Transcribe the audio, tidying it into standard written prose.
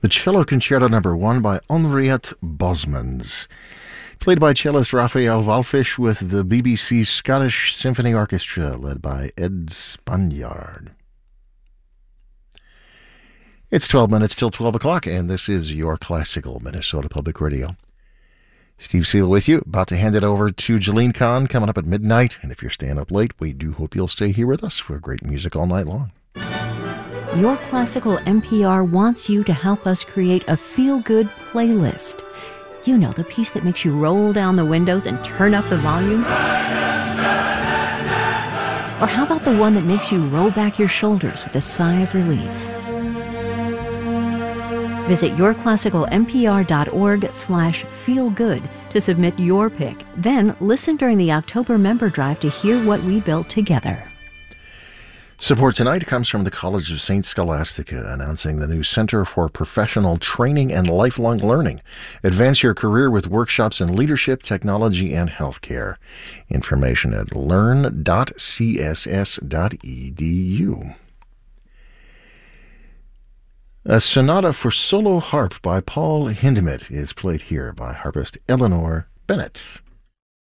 The Cello Concerto No. 1 by Henriette Bosmans, played by cellist Raphael Wallfisch with the BBC Scottish Symphony Orchestra, led by Ed Spaniard. It's 12 minutes till 12 o'clock, and this is your classical Minnesota Public Radio. Steve Seal with you, about to hand it over to Jolene Kahn, coming up at midnight. And if you're staying up late, we do hope you'll stay here with us for great music all night long. Your Classical NPR wants you to help us create a feel-good playlist. You know, the piece that makes you roll down the windows and turn up the volume? Or how about the one that makes you roll back your shoulders with a sigh of relief? Visit yourclassicalnpr.org/feelgood to submit your pick. Then listen during the October member drive to hear what we built together. Support tonight comes from the College of St. Scholastica, announcing the new Center for Professional Training and Lifelong Learning. Advance your career with workshops in leadership, technology, and healthcare. Information at learn.css.edu. A sonata for solo harp by Paul Hindemith is played here by harpist Eleanor Bennett.